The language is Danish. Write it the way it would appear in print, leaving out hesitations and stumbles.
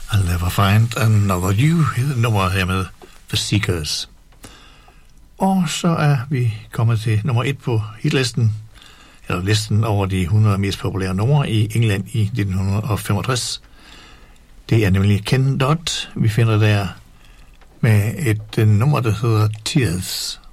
I'll Never Find Another You hedder nummeret her med The Seekers. Og så er vi kommet til nummer 1 på hitlisten, eller listen over de 100 mest populære numre i England i 1965. Det er nemlig Ken Dodd, vi finder der med et nummer, der hedder Tears.